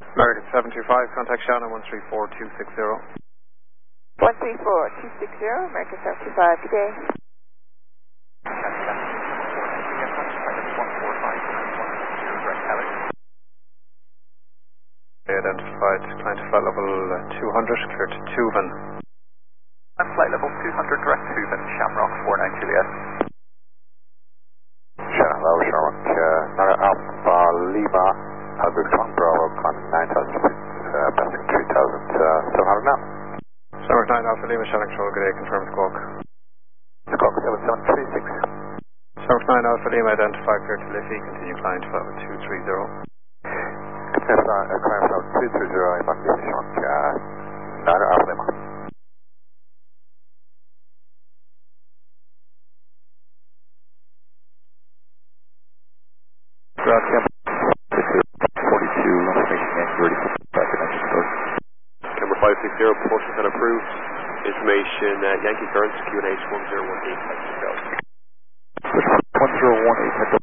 American 725, contact Shannon 134260. 134260, American 725, good day. Identified client to flight level 200, clear to Tuvan. Flight level 200, direct Tuvan, Shamrock 49 Juliet. Shannon, level Shamrock, Alpha Lima, Albert Con Bravo, con 9000 feet, passing 3000, still have it now. Shamrock 9 Alpha Lima, Shannon Control, good day, confirm squawk. Squawk 7736. Shamrock 9 Alpha Lima, identified clear to Liffey, continue flying to flight level 230. Climb from 230, I'm on the Shamrock 9 Alpha Lima. Roger, 42, information Yankee ready for traffic engine start. Camera 560, propulsion can approved. Information Yankee currents, QNH 1018, 1018, head